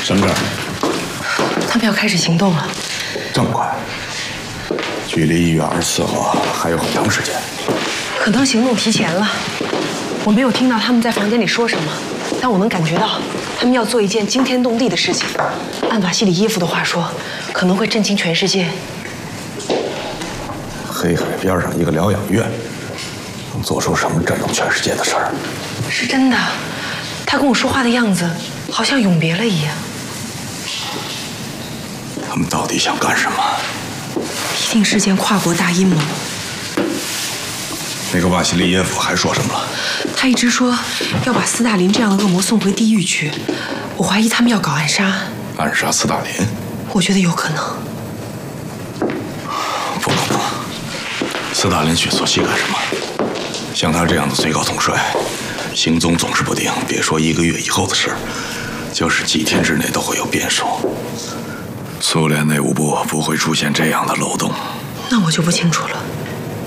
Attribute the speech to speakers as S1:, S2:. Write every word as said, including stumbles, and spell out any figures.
S1: 什么事儿？
S2: 他们要开始行动了。
S1: 这么快？距离一月二十四号还有很长时间。
S2: 可能行动提前了。我没有听到他们在房间里说什么，但我能感觉到他们要做一件惊天动地的事情。按瓦西里耶夫的话说，可能会震惊全世界。
S1: 黑海边上一个疗养院，能做出什么震动全世界的事儿？
S2: 是真的。他跟我说话的样子，好像永别了一样。
S1: 他们到底想干什么？
S2: 一定是件跨国大阴谋。
S1: 那个瓦西里耶夫还说什么了？
S2: 他一直说要把斯大林这样的恶魔送回地狱去。我怀疑他们要搞暗杀。
S1: 暗杀斯大林？
S2: 我觉得有可能。
S1: 不可能！斯大林去索契干什么？像他这样的最高统帅，行踪总是不定，别说一个月以后的事，就是几天之内都会有变数。苏联内务部不会出现这样的漏洞。
S2: 那我就不清楚了。